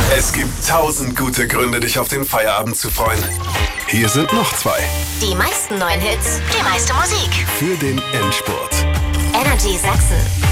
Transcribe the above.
Es gibt 1000 gute Gründe, dich auf den Feierabend zu freuen. Hier sind noch 2. Die meisten neuen Hits, die meiste Musik. Für den Endspurt. Energy Sachsen.